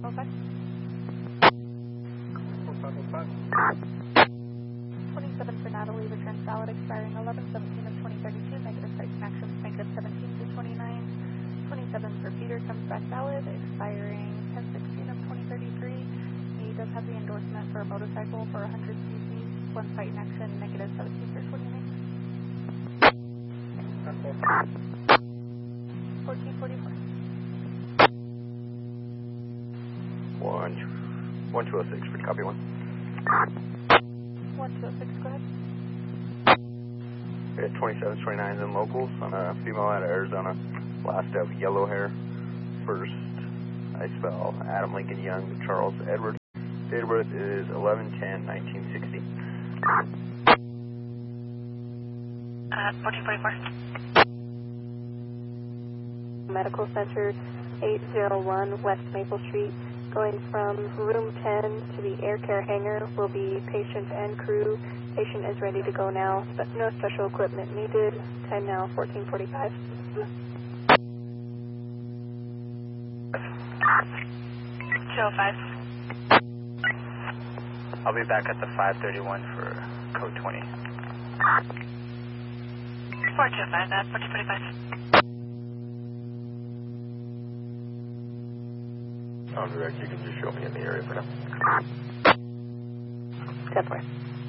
505. 27 for Natalie, return valid, expiring 11/17 of 2032, negative site connections, negative 17 to 29. 27 for Peter comes back valid, expiring 10/16 of 2033. He does have the endorsement for a motorcycle for 100 cc, one site connection, negative 17 for 29. 1444. 1206 for copy 1. 1206, go ahead. We had 27s, 29s, and locals on a female out of Arizona. Last of yellow hair. First, I spell Adam Lincoln Young, Charles Edward. Date of birth is 11/10/1960. 1444. Medical Center, 801 West Maple Street. Going from room 10 to the air care hangar will be patient and crew. Patient is ready to go now, but no special equipment needed. Time now 1445. 205. I'll be back at the 531 for code 20. 425, 1445. On direct, you can just show me in the area for now. 10-4.